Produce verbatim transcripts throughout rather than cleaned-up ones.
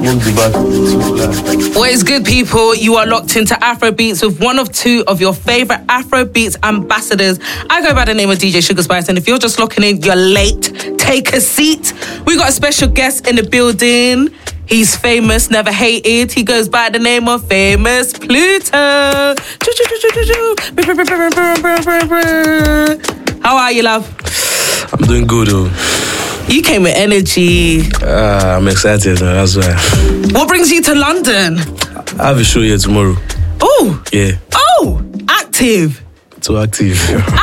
Smoke the back. What is good, people? You are locked into Afrobeats with one of two of your favorite Afrobeats ambassadors. I go by the name of D J Sugar Spice, and if you're just locking in, you're late. Take a seat. We got a special guest in the building. He's famous, never hated. He goes by the name of Famous Pluto. How are you, love? I'm doing good, though. You came with energy. Uh, I'm excited, uh, that's why. What brings you to London? I have a show here tomorrow. Oh. Yeah. Oh, active. Too active.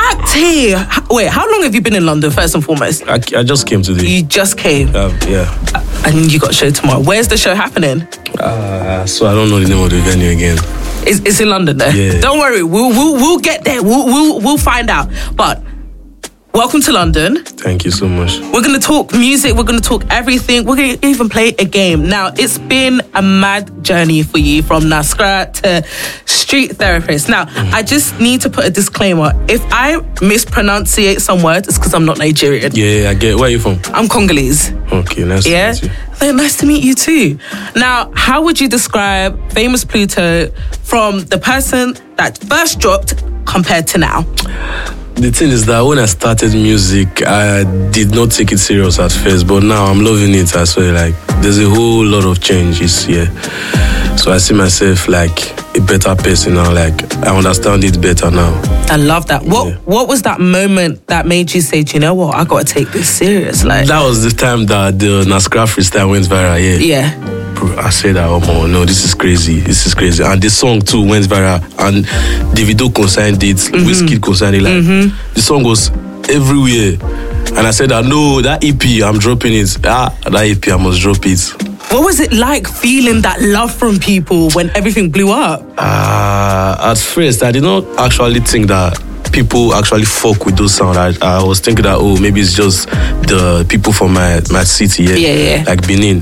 Active. Wait, how long have you been in London, first and foremost? I, I just came today. You just came? Um, yeah. And you got a show tomorrow. Where's the show happening? Uh, so I don't know the name of the venue again. It's, it's in London, though. Yeah. Don't worry, we'll we'll we'll get there. We'll we'll we'll find out. But welcome to London. Thank you so much. We're gonna talk music. We're gonna talk everything. We're gonna even play a game. Now, it's been a mad journey for you from Naskra to Street Therapist. Now, mm. I just need to put a disclaimer. If I mispronunciate some words, it's because I'm not Nigerian. Yeah, I get. Where are you from? I'm Congolese. Okay, nice yeah? to meet you. So nice to meet you too. Now, how would you describe Famous Pluto from the person that first dropped compared to now? The thing is that when I started music, I did not take it serious at first, but now I'm loving it as well. Like, there's a whole lot of changes here. So I see myself like a better person now. Like, I understand it better now. I love that. What yeah. What was that moment that made you say, do you know what, I got to take this serious? Like, that was the time that the Naskra freestyle went viral, yeah. Yeah. I said that, oh no, this is crazy, this is crazy. And the song too went viral, and Davido consigned it, mm-hmm. Wizkid consigned it. Like, mm-hmm. the song was everywhere. And I said that, no, that E P, I'm dropping it. Ah, that E P, I must drop it. What was it like feeling that love from people when everything blew up? Uh, at first, I did not actually think that people actually fuck with those sounds. I, I was thinking that, oh, maybe it's just the people from my, my city, yeah, yeah, yeah. like Benin.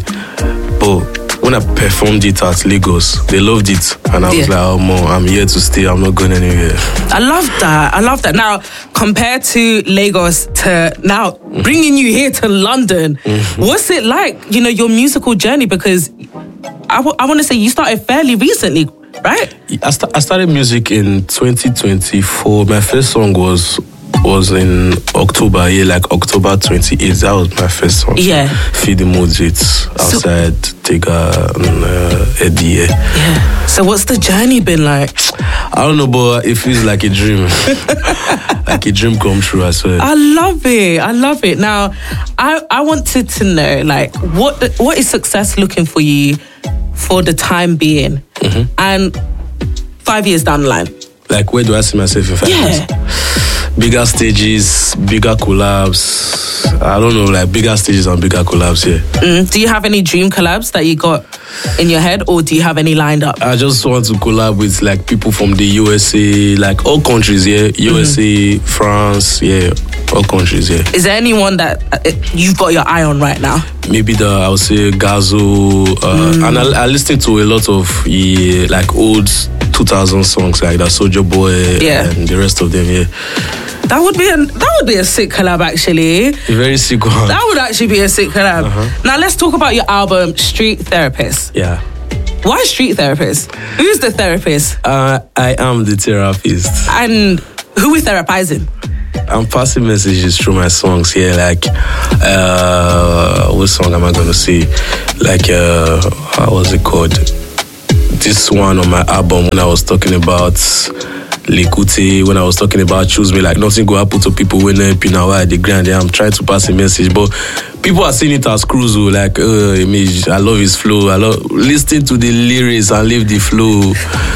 But when I performed it at Lagos, they loved it. And I was yeah. like, oh, Mo, I'm here to stay. I'm not going anywhere. I love that. I love that. Now, compared to Lagos to now, mm-hmm. bringing you here to London, mm-hmm. what's it like, you know, your musical journey? Because I, w- I want to say you started fairly recently, right? I, st- I started music in twenty twenty-four. My first song was... was in October, yeah, like October twenty-eighth. That was my first song. Yeah. Feed the Mojits, Outside, so, Tega, and uh, Eddie. Yeah. yeah. So what's the journey been like? I don't know, but it feels like a dream. Like a dream come true, I swear. I love it. I love it. Now, I, I wanted to know, like, what what is success looking for you for the time being? Mm-hmm. And five years down the line? Like, where do I see myself in five yeah. years? Bigger stages, bigger collabs. I don't know, like bigger stages and bigger collabs, yeah. Mm. Do you have any dream collabs that you got in your head, or do you have any lined up? I just want to collab with like people from the U S A, like all countries, yeah. U S A, mm-hmm. France, yeah, all countries, yeah. Is there anyone that uh, you've got your eye on right now? Maybe the, I would say Gazo, uh, mm. and I, I listen to a lot of yeah, like old two thousand songs like that, Soulja Boy, yeah. and the rest of them, yeah. That would be a that would be a sick collab, actually. A very sick one. That would actually be a sick collab. Uh-huh. Now let's talk about your album, Street Therapist. Yeah. Why Street Therapist? Who's the therapist? Uh, I am the therapist. And who is therapizing? I'm passing messages through my songs here, like, uh, what song am I gonna say? Like, uh, how was it called? This one on my album when I was talking about Likute, when I was talking about Choose Me, like nothing go happen to people when they're now why the grand. I'm trying to pass a message, but people are seeing it as cruise, like, uh, image. I love his flow. I love listening to the lyrics and leave the flow.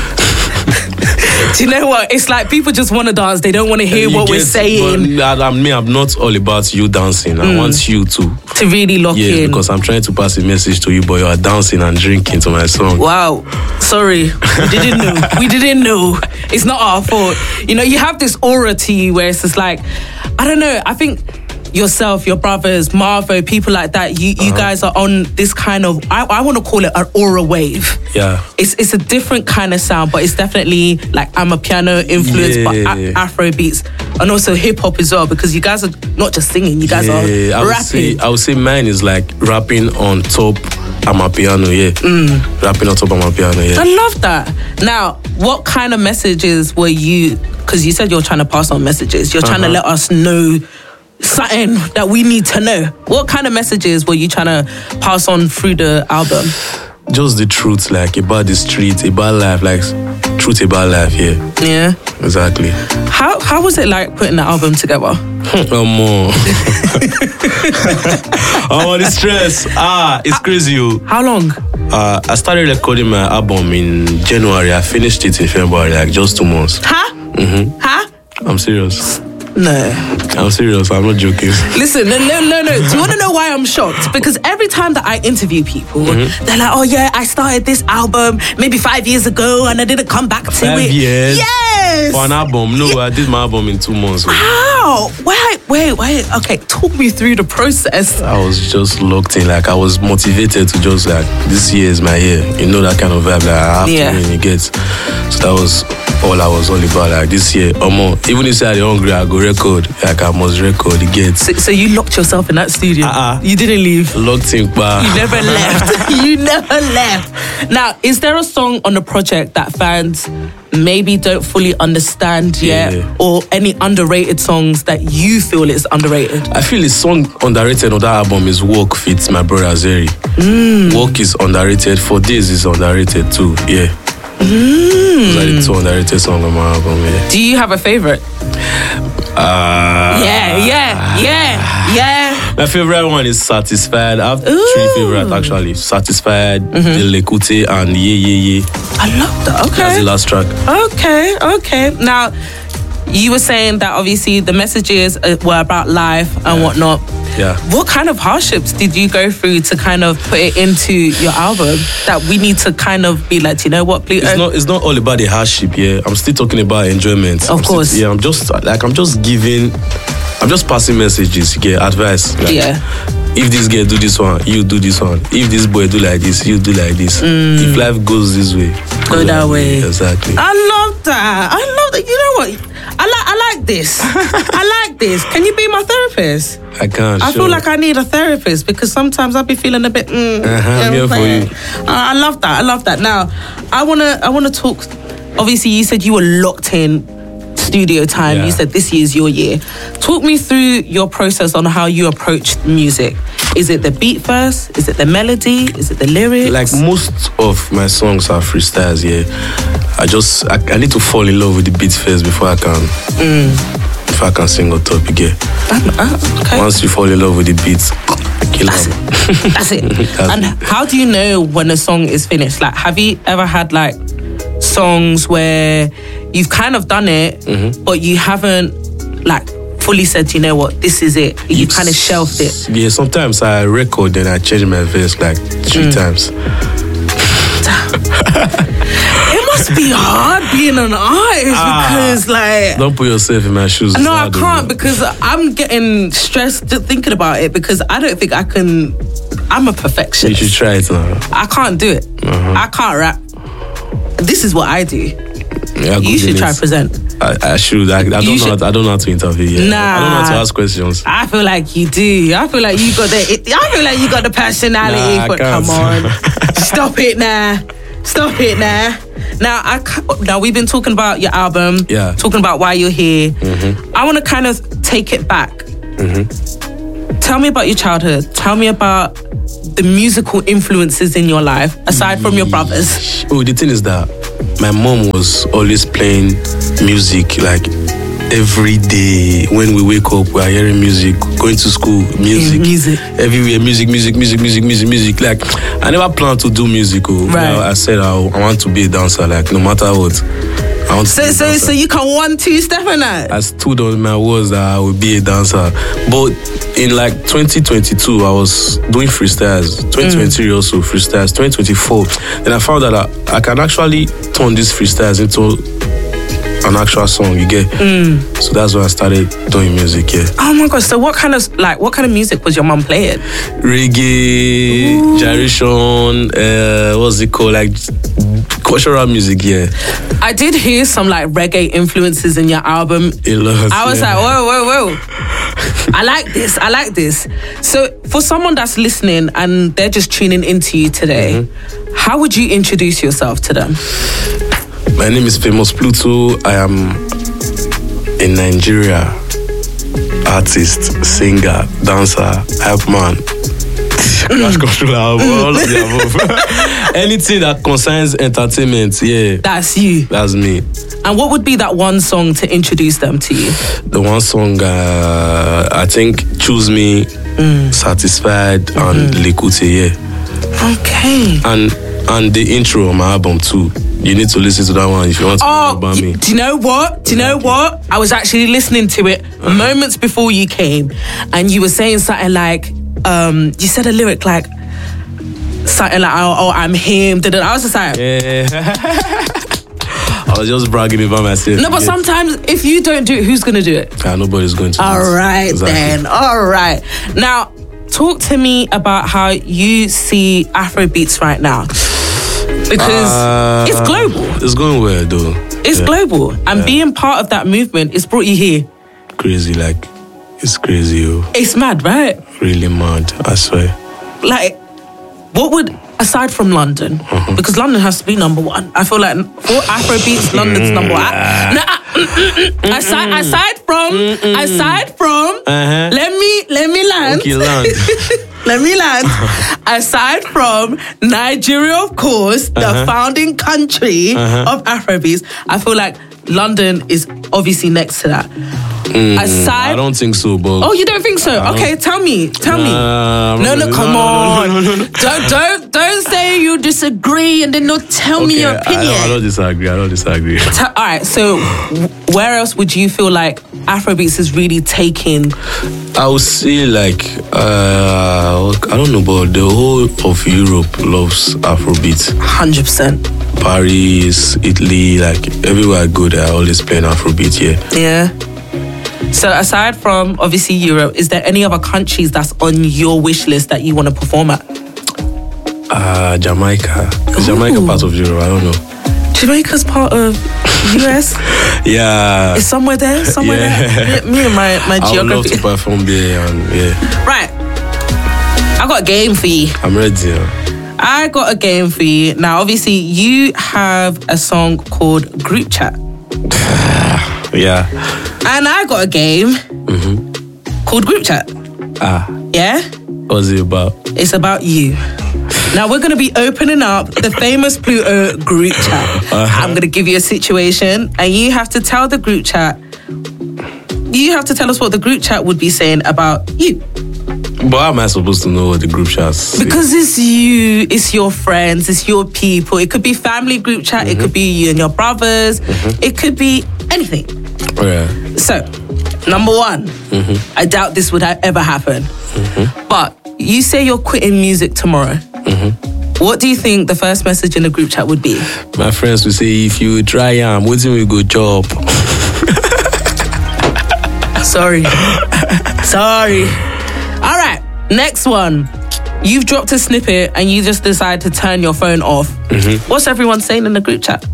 Do you know what? It's like people just want to dance. They don't want to hear what get, we're saying. But I mean, I'm not all about you dancing. I mm. want you to. To really lock yeah, in. Yeah, because I'm trying to pass a message to you, but you are dancing and drinking to my song. Wow. Sorry. We didn't know. We didn't know. It's not our fault. You know, you have this aura to you where it's just like, I don't know, I think yourself, your brothers, Marvo, people like that, you, you uh-huh. guys are on this kind of, I, I want to call it an aura wave. Yeah. It's it's a different kind of sound, but it's definitely like I'm a piano influenced, yeah. but a- Afro beats and also hip hop as well, because you guys are not just singing, you guys yeah, are I would rapping. Say, I would say mine is like rapping on top Amapiano, yeah. Mm. Rapping on top of Amapiano, yeah. I love that. Now, what kind of messages were you, because you said you're trying to pass on messages, you're trying uh-huh. to let us know something that we need to know. What kind of messages were you trying to pass on through the album? Just the truth, like about the street, about life, like truth about life, yeah. Yeah. Exactly. How how was it like putting the album together? Oh, more. Oh, the stress. Ah, it's crazy. How long? Uh, I started recording my album in January. I finished it in February, like just two months. Huh? Mm-hmm. Huh? I'm serious. No. I'm serious. I'm not joking. Listen, no, no, no, no. Do you want to know why I'm shocked? Because every time that I interview people, mm-hmm. they're like, oh yeah, I started this album maybe five years ago and I didn't come back to five it. Five years? Yes! For an album? No, yeah. I did my album in two months. How? Wait, wait, wait. Okay, talk me through the process. I was just locked in. Like, I was motivated to just like, this year is my year. You know that kind of vibe. Like, I have yeah. to win, you get. So that was all I was all about. Like, this year, or more. Even if I was hungry, I go record. Like, I must record, you get. So, so you locked yourself in that studio? Uh-uh. You didn't leave? Locked in, bah. You never left. You never left. Now, is there a song on the project that fans maybe don't fully understand yet, yeah. or any underrated songs that you feel is underrated? I feel the song underrated on that album is Walk Fits My Brother Zeri. Mm. Walk is underrated. For Days is underrated too, yeah. Mm. Those are the two underrated songs on my album, yeah. Do you have a favorite? Uh, yeah, yeah, yeah, yeah. My favorite one is Satisfied. I have Ooh. three favorites actually. Satisfied, mm-hmm. Lekute, and Ye Ye Ye. I love that. Okay. That's the last track. Okay, okay. Now, you were saying that obviously the messages were about life and yeah. whatnot. Yeah. What kind of hardships did you go through to kind of put it into your album that we need to kind of be like, you know what, please? It's not. It's not all about the hardship. Yeah, I'm still talking about enjoyment. Of I'm course. Still, yeah, I'm just like I'm just giving. I'm just passing messages. You get advice. Like, yeah. If this girl do this one, you do this one. If this boy do like this, you do like this. Mm. If life goes this way, go, go that way. way. Exactly. I love that. I love that. You know what? I like. I like this. I like this. Can you be my therapist? I can't. I sure. feel like I need a therapist because sometimes I'll be feeling a bit. Mm, uh-huh, I'm here for you. I, I love that. I love that. Now, I wanna. I wanna talk. Obviously, you said you were locked in. Studio time. Yeah. You said this year's your year. Talk me through your process on how you approach music. Is it the beat first? Is it the melody? Is it the lyrics? Like most of my songs are freestyles. Yeah, I just I, I need to fall in love with the beat first before I can mm. before I can sing on top again. Uh, uh, okay. Once you fall in love with the beats, kill That's them. it. That's it. That's and it. How do you know when a song is finished? Like, have you ever had like songs where you've kind of done it, mm-hmm. but you haven't like fully said, you know what, this is it. You kind of shelved it. Yeah, sometimes I record and I change my verse like three mm. times. It must be hard being an artist ah, because like... Don't put yourself in my shoes. No, I can't because I'm getting stressed thinking about it because I don't think I can... I'm a perfectionist. You should try it now. I can't do it. Uh-huh. I can't rap. This is what I do. Yeah, you should try present. I, I should. I, I don't know. How to, I don't know how to interview yet. Nah, I don't know how to ask questions. I feel like you do. I feel like you got the. I feel like you got the personality. Nah, but come on, stop it now. Stop it now. Now I now we've been talking about your album. Yeah. Talking about why you're here. Mm-hmm. I want to kind of take it back. Mm-hmm. Tell me about your childhood. Tell me about the musical influences in your life aside from your brothers. Oh, the thing is that my mom was always playing music like every day. When we wake up, we are hearing music. Going to school, music. Music. Everywhere, music, music, music, music, music, music. Like, I never planned to do music. Oh. Right. I, I said I, I want to be a dancer, like, no matter what. I want to so, be a so, dancer. so you can one, two step on that? I stood on my words that I would be a dancer. But in like twenty twenty-two, I was doing freestyles. twenty twenty-three mm. also freestyles. twenty twenty-four. Then I found that I, I can actually turn these freestyles into an actual song, you get. Mm. So that's when I started doing music. Yeah. Oh my gosh! So what kind of like what kind of music was your mum playing? Reggae, Ooh. gyration, uh, what's it called? Like cultural music. Yeah. I did hear some like reggae influences in your album. A lot, I was yeah. like, whoa, whoa, whoa. I like this. I like this. So for someone that's listening and they're just tuning into you today, mm-hmm. how would you introduce yourself to them? My name is Famous Pluto. I am a Nigeria artist, singer, dancer, hype man, crash controller, all of the above. Anything that concerns entertainment, yeah. That's you. That's me. And what would be that one song to introduce them to you? The one song, uh, I think, Choose Me, mm. Satisfied, mm-hmm. and Lekute, yeah. Okay. And and the intro of my album too. You need to listen to that one if you want to oh, know about me. Do you know what? Do you know what? I was actually listening to it uh-huh. moments before you came, and you were saying something like, um, you said a lyric like, something like, oh, oh I'm him. I was just like... Yeah. I was just bragging about myself. No, but yeah. sometimes if you don't do it, who's going to do it? Yeah, nobody's going to do All it. right, exactly. then. All right. Now, talk to me about how you see Afrobeats right now. Because uh, it's global. It's going well, though. It's yeah. global. And yeah. being part of that movement, it's brought you here. Crazy, like, it's crazy, yo. It's mad, right? Really mad, I swear. Like, what would... Aside from London, mm-hmm. because London has to be number one. I feel like for Afrobeats, London's number one. No, uh, aside, aside from, Mm-mm. aside from, uh-huh. let me let me land. Okay, land. Let me land. Aside from Nigeria, of course, the uh-huh. founding country uh-huh. of Afrobeats, I feel like London is obviously next to that. Mm, Aside, I don't think so, but oh, you don't think so? Okay, tell me, tell nah, me. No, no, come no, on. No, no, no, no, no. Don't, don't, don't say you disagree and then not tell okay, me your opinion. I, I don't disagree. I don't disagree. All right. So, where else would you feel like Afrobeats is really taking? I would say like uh, I don't know, but the whole of Europe loves Afrobeats. Hundred percent. Paris, Italy, like everywhere I go, they're always playing Afrobeat. Yeah. Yeah. So aside from obviously Europe, is there any other countries that's on your wish list that you want to perform at? Uh, Jamaica. Is Jamaica part of Europe? I don't know. Jamaica's part of U S? Yeah. It's somewhere there? Somewhere yeah. there? Me and my, my geography. I would love to perform there. And, yeah. Right. I got a game for you. I'm ready. Yeah. I got a game for you. Now, obviously, you have a song called Group Chat. Yeah. And I got a game mm-hmm. called Group Chat. Ah. Yeah? What's it about? It's about you. Now, we're going to be opening up the Famous Pluto Group Chat. Uh-huh. I'm going to give you a situation, and you have to tell the group chat, you have to tell us what the group chat would be saying about you. But how am I supposed to know what the group chat is? Because it's you, it's your friends, it's your people. It could be family group chat, mm-hmm. it could be you and your brothers, mm-hmm. it could be anything. Yeah. So, number one, mm-hmm. I doubt this would ha- ever happen. Mm-hmm. But you say you're quitting music tomorrow. Mm-hmm. What do you think the first message in the group chat would be? My friends will say, if you try, I'm waiting we go job. Sorry. Sorry. All right, next one. You've dropped a snippet and you just decide to turn your phone off. Mm-hmm. What's everyone saying in the group chat?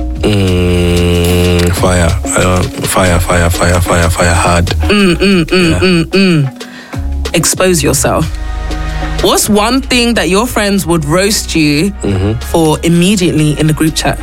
Mm, fire, uh, fire, fire, fire, fire, fire, hard. Mm, mm, mm, yeah. mm, mm. Expose yourself. What's one thing that your friends would roast you mm-hmm. for immediately in the group chat?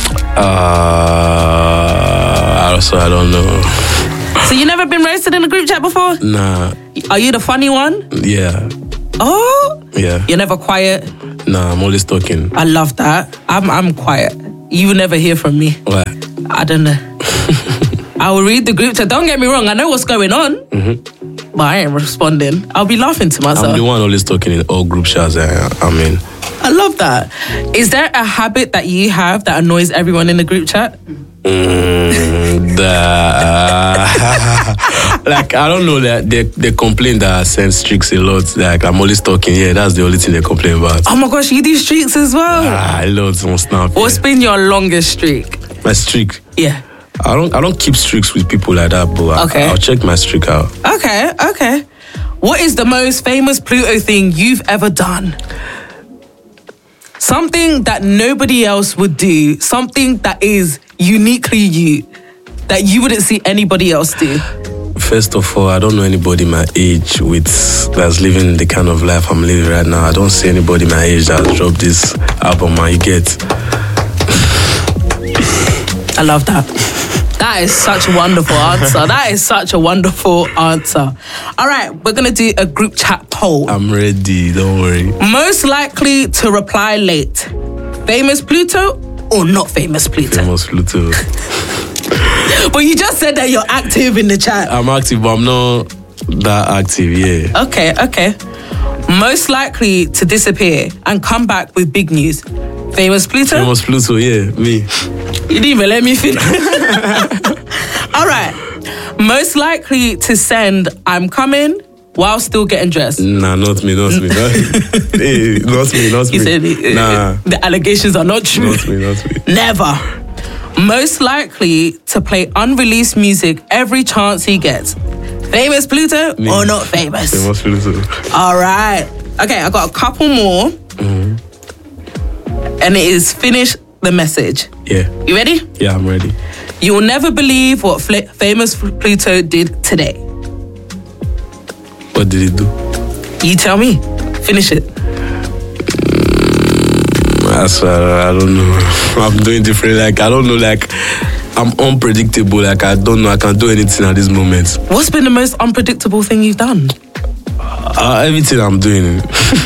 Uh, also, I don't know. So you never been roasted in a group chat before? Nah. Are you the funny one? Yeah. Oh? Yeah. You're never quiet? Nah, I'm always talking. I love that. I'm I'm quiet. You will never hear from me. What? I don't know. I will read the group chat. Don't get me wrong. I know what's going on. Mm-hmm. But I ain't responding. I'll be laughing to myself. I'm the one always talking in all group chats. I mean. I love that. Is there a habit that you have that annoys everyone in the group chat? Mm, the, like I don't know that they they complain that I send streaks a lot. Like I'm always talking. Yeah, that's the only thing they complain about. Oh my gosh, you do streaks as well? Ah, I love some snap. What's yeah. been your longest streak? My streak? Yeah. I don't I don't keep streaks with people like that, but Okay. I, I'll check my streak out. Okay, okay. What is the most famous Pluto thing you've ever done? Something that nobody else would do. Something that is uniquely you. That you wouldn't see anybody else do. First of all, I don't know anybody my age with that's living the kind of life I'm living right now. I don't see anybody my age that dropped this album, and you get. I love that. That is such a wonderful answer. That is such a wonderful answer. All right, we're going to do a group chat poll. I'm ready, don't worry. Most likely to reply late. Famous Pluto or not famous Pluto? Famous Pluto. But you just said that you're active in the chat. I'm active, but I'm not that active, yeah. Okay, okay. Most likely to disappear and come back with big news. Famous Pluto? Famous Pluto, yeah, me. You didn't even let me finish. All right. Most likely to send I'm coming while still getting dressed. Nah, not me, not me. Not, hey, not me, not You me. said uh, nah, the allegations are not true. not me, not me. Never. Most likely to play unreleased music every chance he gets. Famous Pluto Me. or not famous? Famous Pluto. All right. Okay, I got a couple more. Mm-hmm. And it is finish the message. Yeah, You ready? yeah, I'm ready. You will never believe what Fla- famous Pluto did today. What did he do? You tell me. Finish it. I swear, I don't know. I'm doing different. Like, I don't know, like, I'm unpredictable. Like, I don't know. I can't do anything at this moment. What's been the most unpredictable thing you've done? Uh, everything I'm doing.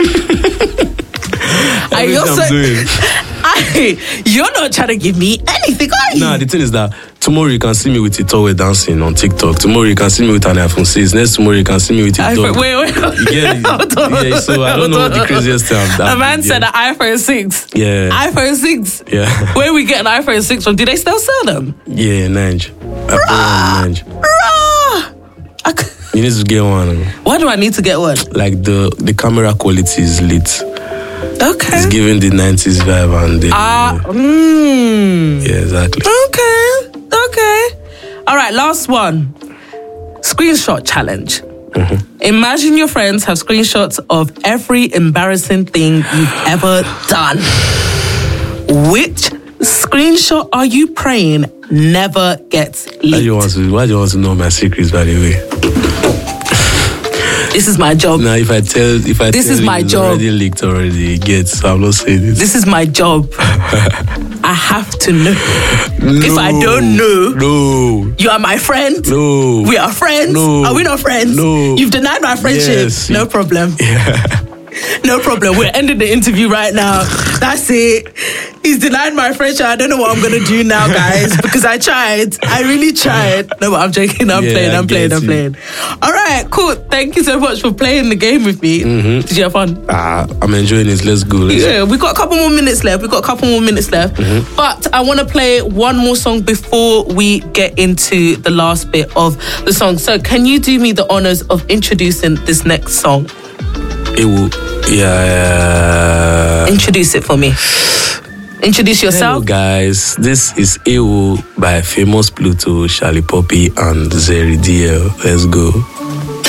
Are you everything also- I'm doing. I, you're not trying to give me anything, are you? Nah, the thing is that tomorrow you can see me with a towel dancing on TikTok. Tomorrow you can see me with an iPhone six. Next tomorrow you can see me with a iPhone, dog. wait, wait. You get it? Hold on, Yeah, so I don't know what the craziest thing I've done. A man yeah. said an iPhone six. Yeah. iPhone six. Yeah. Where we get an iPhone six from? Do they still sell them? Yeah, Ninja. I put on Ninja. Rah! I c- You need to get one. Why do I need to get one? Like the the camera quality is lit. Okay. It's giving the nineties vibe and the Ah, mm. yeah, exactly. Okay, okay. All right, last one. Screenshot challenge. Mm-hmm. Imagine your friends have screenshots of every embarrassing thing you've ever done. Which screenshot are you praying never gets Why do leaked? you want to? Why do you want to know my secrets? By the way, This is my job. now if I tell, if I This tell is you my it's job. already leaked already, it gets. So I'm not saying it. This is my job. I have to know. If I don't know, no, you are my friend. no, We are friends. No. Are we not friends? No. You've denied my friendship. Yes. No problem. No problem. We're ending the interview right now. That's it. He's denied my friendship. I don't know what I'm going to do now, guys, because I tried. I really tried. No, but I'm joking. I'm Yeah, playing. I I'm playing. get I'm you. playing. All right, cool. Thank you so much for playing the game with me. Mm-hmm. Did you have fun? Ah, I'm enjoying it. Let's go. Let's Yeah, we got a couple more minutes left. We got a couple more minutes left. Mm-hmm. But I want to play one more song before we get into the last bit of the song. So, can you do me the honors of introducing this next song? It will. Yeah. Introduce it for me. Introduce Hello yourself. guys, this is Ewo by Famous Pluto, Charlie Poppy, and Zeri D L. Let's go.